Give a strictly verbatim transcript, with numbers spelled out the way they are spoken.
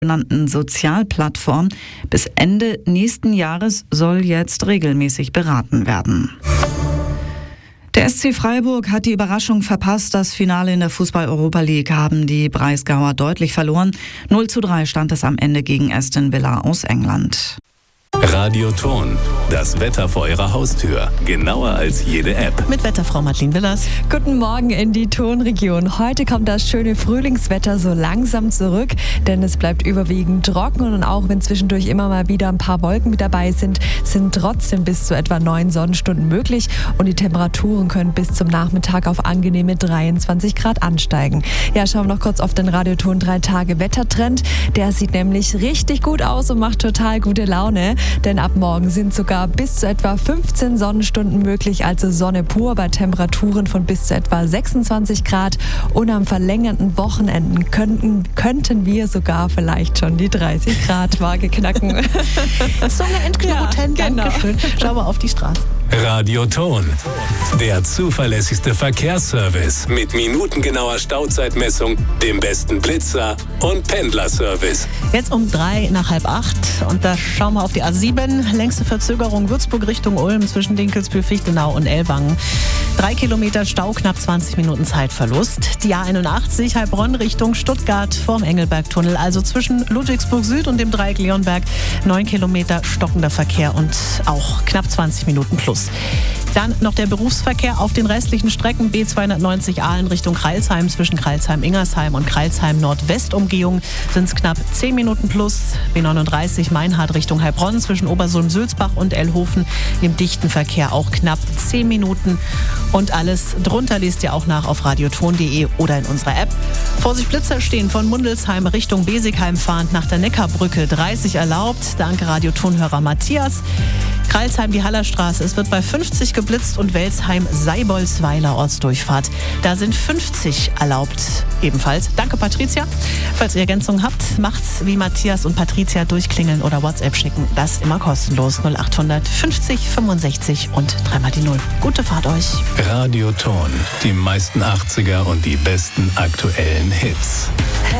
genannten Sozialplattform. Bis Ende nächsten Jahres soll jetzt regelmäßig beraten werden. Der S C Freiburg hat die Überraschung verpasst. Das Finale in der Fußball-Europa League haben die Breisgauer deutlich verloren. null zu drei stand es am Ende gegen Aston Villa aus England. Radio Ton, das Wetter vor Ihrer Haustür. Genauer als jede App. Mit Wetterfrau Madeleine Willers. Guten Morgen in die Tonregion. Heute kommt das schöne Frühlingswetter so langsam zurück, denn es bleibt überwiegend trocken und auch wenn zwischendurch immer mal wieder ein paar Wolken mit dabei sind, sind trotzdem bis zu etwa neun Sonnenstunden möglich und die Temperaturen können bis zum Nachmittag auf angenehme dreiundzwanzig Grad ansteigen. Ja, schauen wir noch kurz auf den Radioton drei Tage Wettertrend. Der sieht nämlich richtig gut aus und macht total gute Laune. Denn ab morgen sind sogar bis zu etwa fünfzehn Sonnenstunden möglich, also Sonne pur bei Temperaturen von bis zu etwa sechsundzwanzig Grad. Und am verlängerten Wochenenden könnten, könnten wir sogar vielleicht schon die dreißig Grad Marke knacken. Zunge entknoten, ja, genau. Dankeschön. Schauen wir auf die Straße. Radio Ton, der zuverlässigste Verkehrsservice mit minutengenauer Stauzeitmessung, dem besten Blitzer und Pendlerservice. Jetzt um drei nach halb acht und da schauen wir auf die A sieben. Längste Verzögerung Würzburg Richtung Ulm zwischen Dinkelsbühl, Fichtenau und Ellwangen. Drei Kilometer Stau, knapp zwanzig Minuten Zeitverlust. Die A einundachtzig Heilbronn Richtung Stuttgart vorm Engelbergtunnel, also zwischen Ludwigsburg Süd und dem Dreieck Leonberg. Neun Kilometer stockender Verkehr und auch knapp zwanzig Minuten plus. Dann noch der Berufsverkehr auf den restlichen Strecken. B zweihundertneunzig Aalen Richtung Crailsheim zwischen Crailsheim-Ingersheim und Crailsheim-Nordwest-Umgehung sind es knapp zehn Minuten plus. B neununddreißig Meinhard Richtung Heilbronn zwischen Obersulm-Sülzbach und Ellhofen im dichten Verkehr auch knapp zehn Minuten. Und alles drunter liest ihr auch nach auf radioton punkt de oder in unserer App. Vorsicht, Blitzer stehen von Mundelsheim Richtung Besigheim fahrend nach der Neckarbrücke. dreißig erlaubt. Danke Radiotonhörer Matthias. Crailsheim die Hallerstraße. Es wird bei fünfzig geblitzt und Welsheim-Seibolsweiler Ortsdurchfahrt. Da sind fünfzig erlaubt ebenfalls. Danke Patricia. Falls ihr Ergänzungen habt, macht's wie Matthias und Patricia, durchklingeln oder WhatsApp schicken. Das immer kostenlos. null achthundert fünfzig fünfundsechzig und dreimal die Null. Gute Fahrt euch. Radio Ton, die meisten achtziger und die besten aktuellen Hits.